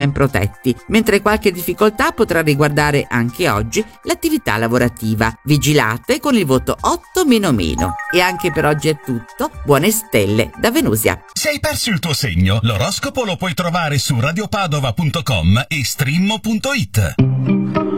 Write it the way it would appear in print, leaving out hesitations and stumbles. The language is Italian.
ben protetti, mentre qualche difficoltà potrà riguardare anche oggi l'attività lavorativa. Vigilate con il voto 8-. E anche per oggi è tutto. Buone stelle da Venusia. Se hai perso il tuo segno, l'oroscopo lo puoi trovare su radiopadova.com e stream.it.